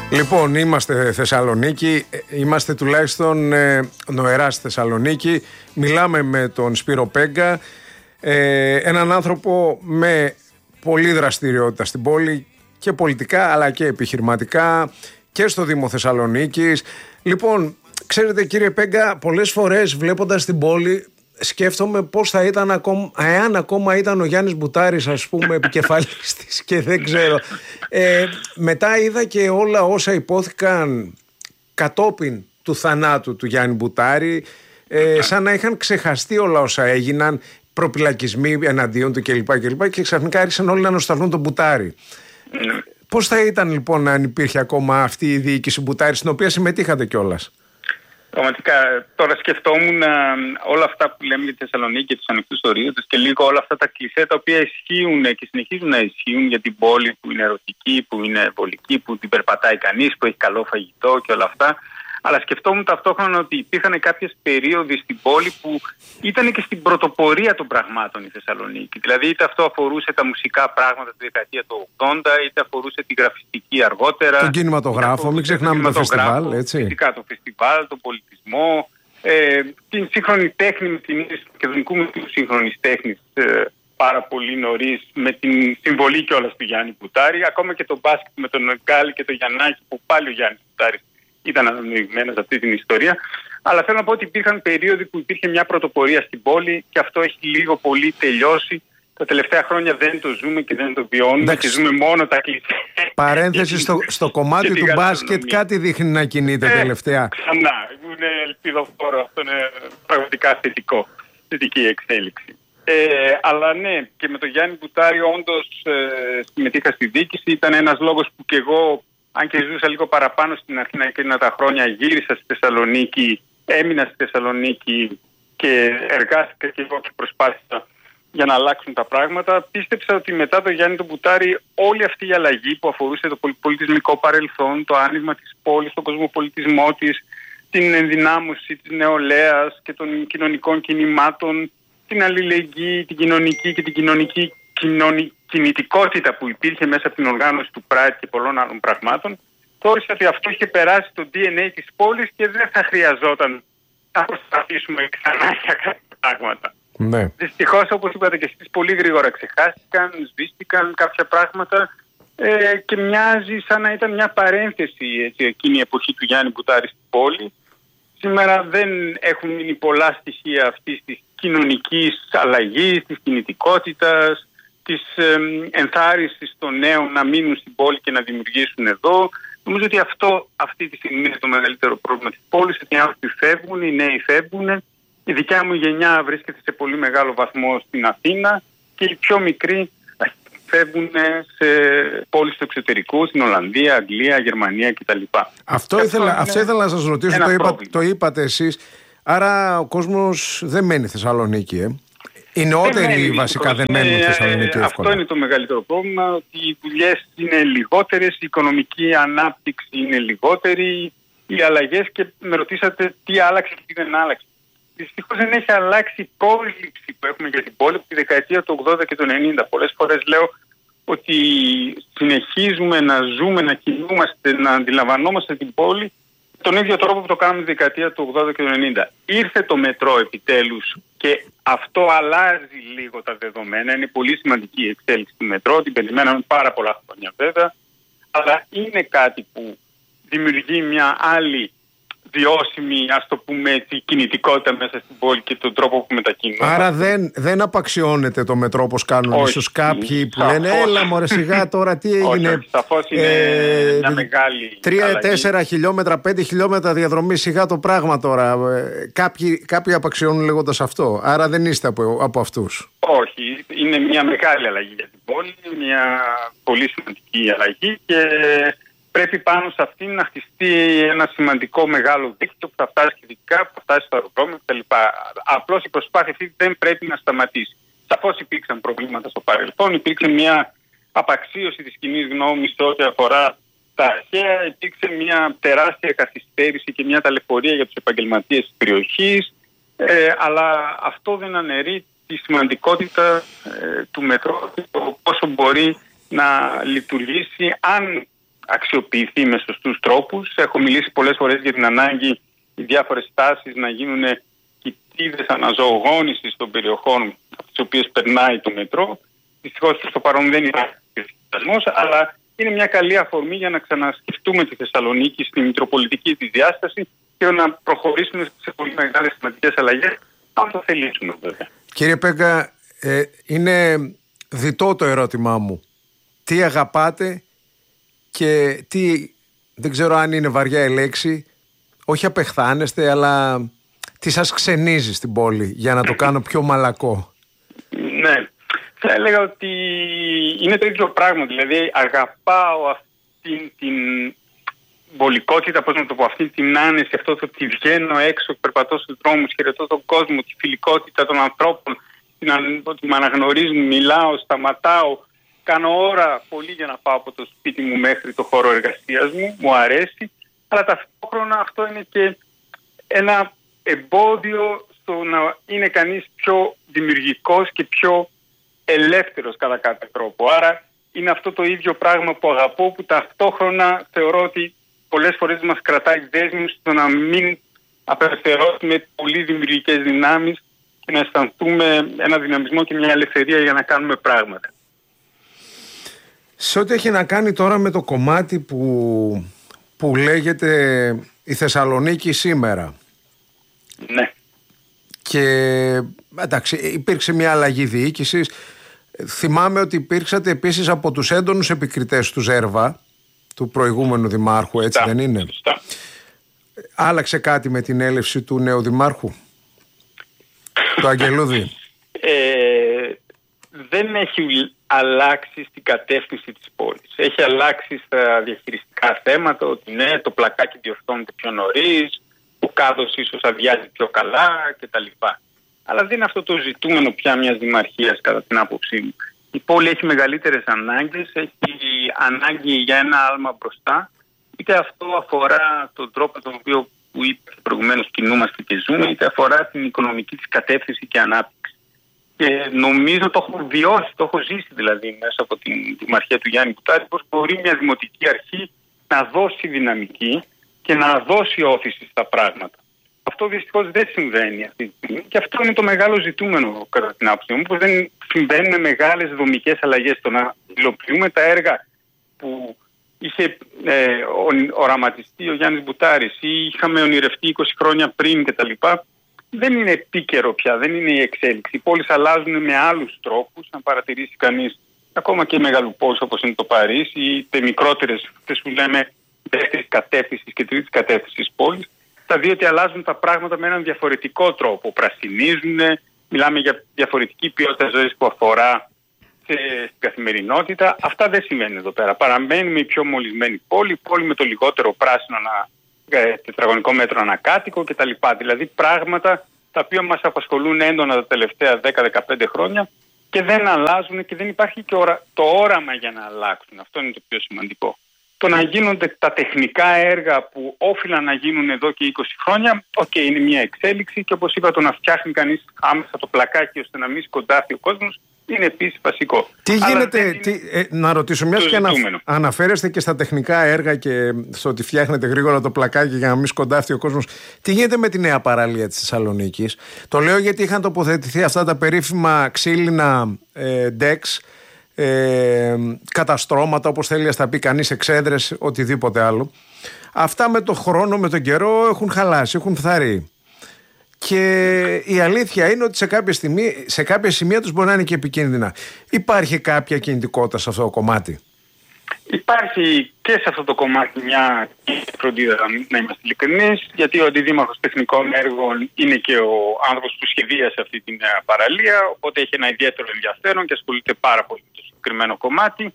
Λοιπόν, είμαστε Θεσσαλονίκη, είμαστε τουλάχιστον νοερά στη Θεσσαλονίκη. Μιλάμε με τον Σπύρο Πέγκα, έναν άνθρωπο με πολλή δραστηριότητα στην πόλη και πολιτικά αλλά και επιχειρηματικά και στο Δήμο Θεσσαλονίκης. Λοιπόν, ξέρετε κύριε Πέγκα, πολλές φορές βλέποντας την πόλη σκέφτομαι πώς θα ήταν εάν ακόμα ήταν ο Γιάννης Μπουτάρης, ας πούμε, επικεφαλής της και δεν ξέρω. Μετά είδα και όλα όσα υπόθηκαν κατόπιν του θανάτου του Γιάννη Μπουτάρη, σαν να είχαν ξεχαστεί όλα όσα έγιναν, προπυλακισμοί εναντίον του κλπ. Και ξαφνικά άρχισαν όλοι να νοσταλγούν τον Μπουτάρη. Πώς θα ήταν λοιπόν αν υπήρχε ακόμα αυτή η διοίκηση Μπουτάρη, στην οποία συμμετείχατε κιόλας? Πραγματικά, τώρα σκεφτόμουν όλα αυτά που λέμε για τη Θεσσαλονίκη και τους ανοιχτούς ορίζοντες και λίγο όλα αυτά τα κλισέ τα οποία ισχύουν και συνεχίζουν να ισχύουν για την πόλη που είναι ερωτική, που είναι βολική, που την περπατάει κανείς, που έχει καλό φαγητό και όλα αυτά. Αλλά σκεφτόμουν ταυτόχρονα ότι υπήρχαν κάποιες περίοδοι στην πόλη που ήταν και στην πρωτοπορία των πραγμάτων η Θεσσαλονίκη. Δηλαδή, είτε αυτό αφορούσε τα μουσικά πράγματα τη δεκαετία του 80, είτε αφορούσε τη γραφιστική αργότερα. Τον κινηματογράφο, μην ξεχνάμε το φεστιβάλ, έτσι. Φυσικά το φεστιβάλ, τον πολιτισμό, την σύγχρονη τέχνη, με την Μακεδονικού Μουσείου Σύγχρονης Τέχνης πάρα πολύ νωρίς, με την συμβολή κιόλας του Γιάννη Μπουτάρη. Ακόμα και το μπάσκετ με τον Γκάλη και τον Γιαννάκη, που πάλι ο Γιάννης Μπουτάρης ήταν αναμειγμένος σε αυτή την ιστορία. Αλλά θέλω να πω ότι υπήρχαν περίοδοι που υπήρχε μια πρωτοπορία στην πόλη και αυτό έχει λίγο πολύ τελειώσει. Τα τελευταία χρόνια δεν το ζούμε και δεν το βιώνουμε και ζούμε μόνο τα κλεισέ. Παρένθεση στο κομμάτι του μπάσκετ, κάτι δείχνει να κινείται τελευταία. Ξανά, είναι ελπιδοφόρο, αυτό είναι πραγματικά θετική εξέλιξη. Αλλά ναι, και με τον Γιάννη Μπουτάρη όντως συμμετείχα στη διοίκηση. Ήταν ένας λόγος που και εγώ, αν και ζούσα λίγο παραπάνω στην αρχή εκείνα τα χρόνια, γύρισα στη Θεσσαλονίκη, έμεινα στη Θεσσαλονίκη και εργάστηκα και εγώ και προσπάθησα για να αλλάξουν τα πράγματα. Πίστεψα ότι μετά τον Γιάννη τον Μπουτάρη όλη αυτή η αλλαγή που αφορούσε το πολιτισμικό παρελθόν, το άνοιγμα της πόλης, τον κοσμοπολιτισμό της, την ενδυνάμωση της νεολαίας και των κοινωνικών κινημάτων, την αλληλεγγύη, την κοινωνική και την κοινωνική κινητικότητα που υπήρχε μέσα από την οργάνωση του Pride και πολλών άλλων πραγμάτων, θεώρησα ότι αυτό είχε περάσει το DNA της πόλης και δεν θα χρειαζόταν να προσπαθήσουμε ξανά για κάποια πράγματα. Ναι. Δυστυχώς, όπως είπατε και εσείς, πολύ γρήγορα ξεχάστηκαν, σβήστηκαν κάποια πράγματα και μοιάζει σαν να ήταν μια παρένθεση έτσι, εκείνη η εποχή του Γιάννη Μπουτάρη στην πόλη. Σήμερα δεν έχουν μείνει πολλά στοιχεία αυτής της κοινωνικής αλλαγής, της κινητικότητας, της ενθάρρυνσης των νέων να μείνουν στην πόλη και να δημιουργήσουν εδώ. Νομίζω ότι αυτό αυτή τη στιγμή είναι το μεγαλύτερο πρόβλημα της πόλης, ότι οι άνθρωποι φεύγουν, οι νέοι φεύγουν. Η δικιά μου γενιά βρίσκεται σε πολύ μεγάλο βαθμό στην Αθήνα και οι πιο μικροί φεύγουν σε πόλεις του εξωτερικού, στην Ολλανδία, Αγγλία, Γερμανία κτλ. Αυτό ήθελα να σας ρωτήσω, το είπατε εσείς. Άρα ο κόσμος δεν μένει Θεσσαλονίκη, Οι νεότεροι βασικά δεν μένουν στη Θεσσαλονίκη εύκολα. Αυτό είναι το μεγαλύτερο πρόβλημα, ότι οι δουλειές είναι λιγότερες, η οικονομική ανάπτυξη είναι λιγότερη, οι αλλαγές, και με ρωτήσατε τι άλλαξε και τι δεν άλλαξε. Δυστυχώς δεν έχει αλλάξει η πρόληψη που έχουμε για την πόλη από τη δεκαετία του 80 και του 90. Πολλές φορές λέω ότι συνεχίζουμε να ζούμε, να κινούμαστε, να αντιλαμβανόμαστε την πόλη τον ίδιο τρόπο που το κάνουμε τη δεκαετία του 80 και του 90. Ήρθε το μετρό επιτέλους και αυτό αλλάζει λίγο τα δεδομένα. Είναι πολύ σημαντική η εξέλιξη του μετρό, την περιμέναμε πάρα πολλά χρόνια βέβαια, αλλά είναι κάτι που δημιουργεί μια άλλη βιώσιμη, ας το πούμε έτσι, κινητικότητα μέσα στην πόλη και τον τρόπο που μετακινούμε. Άρα δεν απαξιώνεται το μετρό όπως κάνουν ίσως κάποιοι που λένε έλα μωρέ σιγά τώρα τι έγινε. Σαφώς είναι μια μεγάλη 3-4 χιλιόμετρα, 5 χιλιόμετρα διαδρομή, σιγά το πράγμα τώρα. Κάποιοι απαξιώνουν λέγοντας αυτό. Άρα δεν είστε από αυτούς. Όχι, είναι μια μεγάλη αλλαγή για την πόλη, μια πολύ σημαντική αλλαγή και πρέπει πάνω σε αυτήν να χτιστεί ένα σημαντικό μεγάλο δίκτυο που θα φτάσει σχετικά, που θα φτάσει στο αεροδρόμιο κτλ. Απλώς η προσπάθεια αυτή δεν πρέπει να σταματήσει. Σαφώς υπήρξαν προβλήματα στο παρελθόν, υπήρξε μια απαξίωση της κοινής γνώμης σε ό,τι αφορά τα αρχαία, υπήρξε μια τεράστια καθυστέρηση και μια ταλαιπωρία για τους επαγγελματίες της περιοχής, αλλά αυτό δεν αναιρεί τη σημαντικότητα του μετρό και το πόσο μπορεί να λειτουργήσει αν αξιοποιηθεί με σωστούς τρόπους. Έχω μιλήσει πολλές φορές για την ανάγκη οι διάφορες στάσεις να γίνουν κοιτίδες αναζωογόνησης των περιοχών από τις οποίες περνάει το μετρό. Δυστυχώς προς το παρόν δεν υπάρχει σχεδιασμός, αλλά είναι μια καλή αφορμή για να ξανασκεφτούμε τη Θεσσαλονίκη στη μητροπολιτική της διάσταση και να προχωρήσουμε σε πολύ μεγάλες σημαντικές αλλαγές, αν το θελήσουμε βέβαια. Κύριε Πέγκα, είναι διτό το ερώτημά μου. Τι αγαπάτε και τι, δεν ξέρω αν είναι βαριά η λέξη, όχι απεχθάνεστε, αλλά τι σας ξενίζει στην πόλη, για να το κάνω πιο μαλακό? Ναι, θα έλεγα ότι είναι το ίδιο πράγμα. Δηλαδή αγαπάω αυτή την βολικότητα, πώς να το πω, αυτή την άνεση, αυτό το ότι βγαίνω έξω, περπατώ στους δρόμους, χαιρετώ τον κόσμο, τη φιλικότητα των ανθρώπων, ότι με αναγνωρίζουν, μιλάω, σταματάω, κάνω ώρα πολύ για να πάω από το σπίτι μου μέχρι το χώρο εργασίας μου αρέσει, αλλά ταυτόχρονα αυτό είναι και ένα εμπόδιο στο να είναι κανείς πιο δημιουργικός και πιο ελεύθερος κατά κάποιο τρόπο. Άρα είναι αυτό το ίδιο πράγμα που αγαπώ, που ταυτόχρονα θεωρώ ότι πολλές φορές μας κρατάει δέσμους στο να μην απελευθερώσουμε πολύ δημιουργικές δυνάμεις και να αισθανθούμε ένα δυναμισμό και μια ελευθερία για να κάνουμε πράγματα. Σε ό,τι έχει να κάνει τώρα με το κομμάτι που λέγεται η Θεσσαλονίκη σήμερα. Ναι. Και εντάξει, υπήρξε μια αλλαγή διοίκησης. Θυμάμαι ότι υπήρξατε επίσης από τους έντονους επικριτές του Ζέρβα, του προηγούμενου δημάρχου, έτσι δεν είναι? Σωστά. Άλλαξε κάτι με την έλευση του νέου δημάρχου, του Αγγελούδη? Δεν έχει αλλάξει στην κατεύθυνση της πόλης. Έχει αλλάξει στα διαχειριστικά θέματα, ότι ναι, το πλακάκι διορθώνεται πιο νωρίς, ο κάδος ίσως αδειάζει πιο καλά κτλ. Αλλά δεν είναι αυτό το ζητούμενο πια μιας δημαρχίας, κατά την άποψή μου. Η πόλη έχει μεγαλύτερες ανάγκες, έχει ανάγκη για ένα άλμα μπροστά. Είτε αυτό αφορά τον τρόπο τον οποίο, που είπε προηγουμένως, κινούμαστε και ζούμε, είτε αφορά την οικονομική της κατεύθυνση και ανάπτυξη. Και νομίζω το έχω βιώσει, το έχω ζήσει δηλαδή μέσα από την δημαρχία του Γιάννη Κουτάρη, πώς μπορεί μια δημοτική αρχή να δώσει δυναμική και να δώσει όθηση στα πράγματα. Αυτό δυστυχώς δεν συμβαίνει αυτή τη στιγμή και αυτό είναι το μεγάλο ζητούμενο κατά την άποψή μου, πως δεν συμβαίνουν μεγάλες δομικές αλλαγές. Το να υλοποιούμε τα έργα που είχε οραματιστεί ο Γιάννης Μπουτάρης ή είχαμε ονειρευτεί 20 χρόνια πριν κτλ. Δεν είναι επίκαιρο πια, δεν είναι η εξέλιξη. Οι πόλεις αλλάζουν με άλλους τρόπους. Αν παρατηρήσει κανείς ακόμα και μεγαλοπόλεις όπως είναι το Παρίσι, είτε μικρότερες, αυτές που λέμε δεύτερης κατεύθυνσης και τρίτης κατεύθυνσης πόλης, θα δει ότι αλλάζουν τα πράγματα με έναν διαφορετικό τρόπο. Πρασινίζουν, μιλάμε για διαφορετική ποιότητα ζωής που αφορά στην καθημερινότητα. Αυτά δεν σημαίνουν εδώ πέρα. Παραμένουμε η πιο μολυσμένη πόλη, πόλη με το λιγότερο πράσινο τετραγωνικό μέτρο ανακάτοικο κτλ. Δηλαδή πράγματα τα οποία μας απασχολούν έντονα τα τελευταία 10-15 χρόνια και δεν αλλάζουν και δεν υπάρχει και το όραμα για να αλλάξουν. Αυτό είναι το πιο σημαντικό. Το να γίνονται τα τεχνικά έργα που όφυλαν να γίνουν εδώ και 20 χρόνια, είναι μια εξέλιξη και όπως είπα, το να φτιάχνει κανείς άμεσα το πλακάκι ώστε να μην σκοντάφει ο κόσμος είναι επίσης βασικό. Τι γίνεται, να ρωτήσω, μιας και αναφέρεστε και στα τεχνικά έργα και στο ότι φτιάχνετε γρήγορα το πλακάκι για να μην σκοντάφτει ο κόσμος, τι γίνεται με τη νέα παραλία της Θεσσαλονίκης? Το λέω γιατί είχαν τοποθετηθεί αυτά τα περίφημα ξύλινα decks, καταστρώματα, όπως θέλει να τα πει κανείς, εξέδρες, οτιδήποτε άλλο. Αυτά με το χρόνο, με τον καιρό έχουν χαλάσει, έχουν φθαρεί. Και η αλήθεια είναι ότι σε κάποια σημεία τους μπορεί να είναι και επικίνδυνα. Υπάρχει κάποια κινητικότητα σε αυτό το κομμάτι? Υπάρχει και σε αυτό το κομμάτι μια φροντίδα, να είμαστε ειλικρινείς, γιατί ο αντιδήμαρχος τεχνικών έργων είναι και ο άνθρωπος που σχεδίασε αυτή την παραλία, οπότε έχει ένα ιδιαίτερο ενδιαφέρον και ασχολείται πάρα πολύ με το συγκεκριμένο κομμάτι.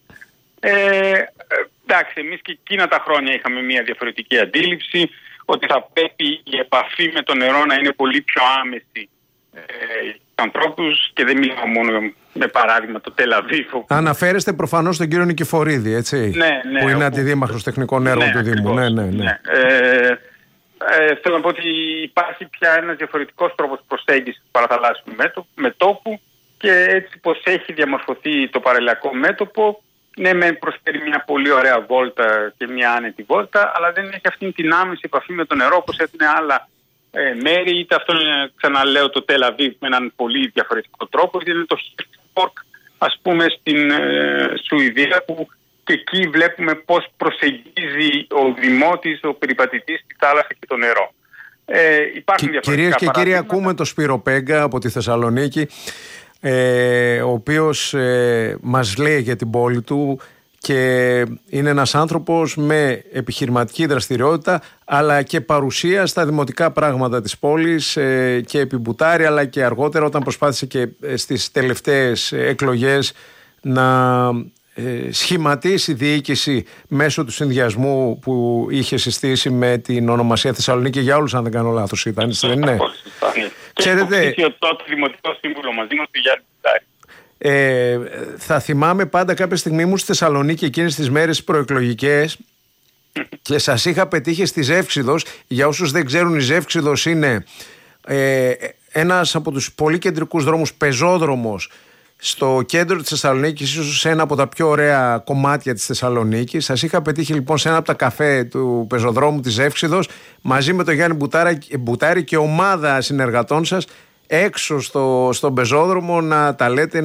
Εντάξει, εμείς και εκείνα τα χρόνια είχαμε μια διαφορετική αντίληψη, ότι θα πρέπει η επαφή με το νερό να είναι πολύ πιο άμεση στους ανθρώπους και δεν μιλάω μόνο με παράδειγμα το Τελαβίβ. Αναφέρεστε προφανώς στον κύριο Νικηφορίδη, έτσι, ναι, που είναι αντιδήμαρχος τεχνικών έργων του Δήμου. Ναι. Θέλω να πω ότι υπάρχει πια ένας διαφορετικός τρόπος προσέγγισης του παραθαλάσσιου μετώπου και έτσι πως έχει διαμορφωθεί το παραλιακό μέτωπο, ναι, προσφέρει μια πολύ ωραία βόλτα και μια άνετη βόλτα, αλλά δεν έχει αυτή την άμεση επαφή με το νερό όπως έχουν άλλα μέρη. Είτε αυτό είναι, ξαναλέω, το Τελ Αβίβ με έναν πολύ διαφορετικό τρόπο, είτε είναι το Χέλσινγκ, ας πούμε, στην Σουηδία, που και εκεί βλέπουμε πώς προσεγγίζει ο δημότης, ο περιπατητής, τη θάλασσα και το νερό. Υπάρχουν διαφορετικά κυρίες και κύριοι, ακούμε τον Σπύρο Πέγκα από τη Θεσσαλονίκη, ο οποίος μας λέει για την πόλη του και είναι ένας άνθρωπος με επιχειρηματική δραστηριότητα αλλά και παρουσία στα δημοτικά πράγματα της πόλης και επί Μπουτάρη, αλλά και αργότερα όταν προσπάθησε και στις τελευταίες εκλογές να σχηματίσει διοίκηση μέσω του συνδυασμού που είχε συστήσει με την ονομασία Θεσσαλονίκη για όλους, αν δεν κάνω λάθος ήταν, δεν είναι? Ξέρετε, και ο τότε δημοτικό σύμβουλο μαζί μας, του Γιάννη Μπουτάρη. Θα θυμάμαι πάντα κάποια στιγμή ήμουν στη Θεσσαλονίκη εκείνες τις μέρες προεκλογικές και σας είχα πετύχει στη Ζεύξιδος. Για όσους δεν ξέρουν, η Ζεύξιδος είναι ένας από τους πολύ κεντρικούς δρόμους, πεζόδρομος, στο κέντρο της Θεσσαλονίκης, ίσως σε ένα από τα πιο ωραία κομμάτια της Θεσσαλονίκης. Σας είχα πετύχει λοιπόν σε ένα από τα καφέ του πεζοδρόμου της Εύξηδος μαζί με τον Γιάννη Μπουτάρη και ομάδα συνεργατών σας έξω στον πεζόδρομο να τα λέτε,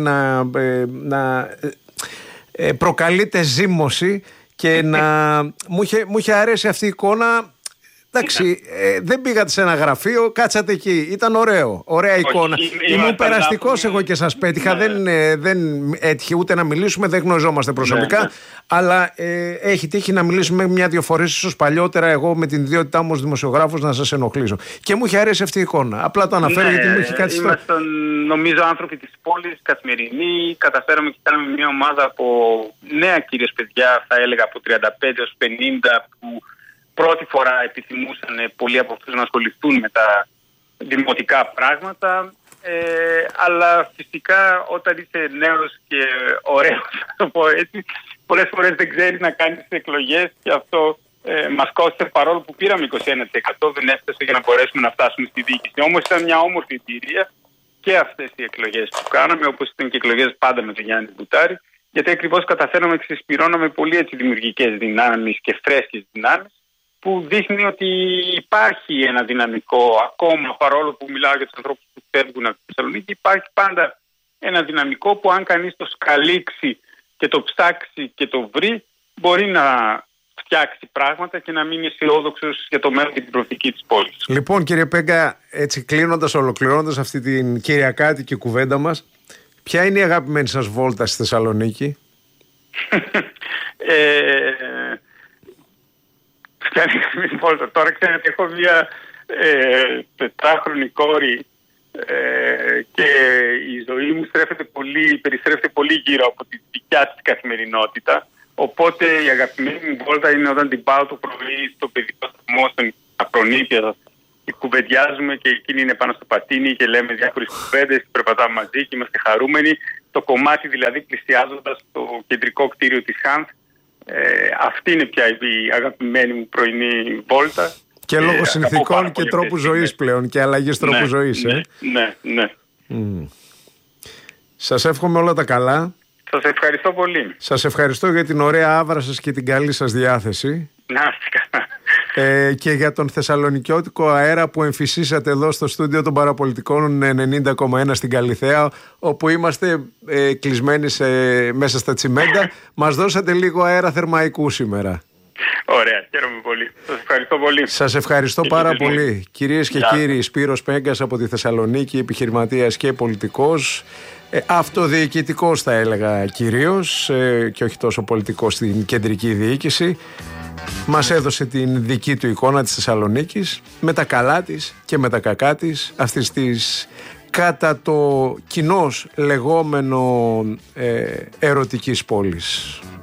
να προκαλείτε ζήμωση και μου είχε αρέσει αυτή η εικόνα. Εντάξει, δεν πήγατε σε ένα γραφείο, κάτσατε εκεί. Ήταν ωραίο, ωραία εικόνα. Ήμουν περαστικός εγώ και σας πέτυχα. Δεν έτυχε ούτε να μιλήσουμε, δεν γνωριζόμαστε προσωπικά. Αλλά έχει τύχει να μιλήσουμε μια-δυο φορές, ίσως παλιότερα, εγώ με την ιδιότητά μου ως δημοσιογράφος να σας ενοχλήσω. Και μου είχε αρέσει αυτή η εικόνα. Απλά το αναφέρω γιατί μου είχε κάτι στο. Είμαστε, νομίζω, άνθρωποι της πόλης, καθημερινοί. Καταφέραμε και κάναμε μια ομάδα από νέα κυρίες παιδιά, θα έλεγα από 35 έως 50, που πρώτη φορά επιθυμούσαν πολλοί από αυτούς να ασχοληθούν με τα δημοτικά πράγματα, αλλά φυσικά όταν είσαι νέος και ωραίος, θα το πω έτσι, πολλές φορές δεν ξέρεις να κάνεις εκλογές και αυτό μας κόστησε, παρόλο που πήραμε 21%, δεν έφτασε για να μπορέσουμε να φτάσουμε στη διοίκηση. Όμως ήταν μια όμορφη εμπειρία και αυτές οι εκλογές που κάναμε, όπως ήταν και εκλογές πάντα με τον Γιάννη Μπουτάρη, γιατί ακριβώς καταφέραμε και ξεσπηρώναμε πολύ έτσι δημιουργικές δυνάμεις και φρέσκες δυνάμεις, που δείχνει ότι υπάρχει ένα δυναμικό ακόμα, παρόλο που μιλάω για τους ανθρώπους που φεύγουν από τη Θεσσαλονίκη, υπάρχει πάντα ένα δυναμικό που αν κανείς το σκαλίξει και το ψάξει και το βρει, μπορεί να φτιάξει πράγματα και να μείνει αισιόδοξος για το μέλλον και την προοπτική της πόλης. Λοιπόν, κύριε Πέγκα, έτσι κλείνοντας, ολοκληρώνοντας αυτή την κυριακάτικη κουβέντα μας, ποια είναι η αγαπημένη σας βόλτα στη Θεσσαλονίκη? Τώρα ξέρετε, έχω μια 4χρονη κόρη και η ζωή μου περιστρέφεται πολύ γύρω από τη δικιά της καθημερινότητα. Οπότε η αγαπημένη μου βόλτα είναι όταν την πάω το πρωί στο παιδικό σταθμό, στον Ακρονίτια, και κουβεντιάζουμε και εκείνη είναι πάνω στο πατίνι και λέμε διάφορες κουβέντες και περπατάμε μαζί και είμαστε χαρούμενοι. Το κομμάτι δηλαδή πλησιάζοντας το κεντρικό κτίριο της Χάνθ. Αυτή είναι πια η αγαπημένη μου πρωινή βόλτα. Και λόγω συνθηκών και τρόπου ζωής πλέον και αλλαγής τρόπου ζωής. Ναι. Σας εύχομαι όλα τα καλά. Σας ευχαριστώ πολύ. Σας ευχαριστώ για την ωραία άβρα σας και την καλή σας διάθεση. Να είστε καλά. Και για τον θεσσαλονικιώτικο αέρα που εμφυσίσατε εδώ στο στούντιο των Παραπολιτικών 90,1 στην Καλιθέα, όπου είμαστε κλεισμένοι μέσα στα τσιμέντα. Μας δώσατε λίγο αέρα θερμαϊκού σήμερα. Ωραία, χαίρομαι πολύ. Σας ευχαριστώ πολύ. Σας ευχαριστώ πάρα πολύ. Κυρίες και κύριοι, Σπύρος Πέγκας από τη Θεσσαλονίκη, επιχειρηματίας και πολιτικός, αυτοδιοικητικός θα έλεγα κυρίως, και όχι τόσο πολιτικός στην κεντρική διοίκηση. Μας έδωσε την δική του εικόνα της Θεσσαλονίκης, με τα καλά της και με τα κακά της, αυτής της κατά το κοινώς λεγόμενο ερωτικής πόλης.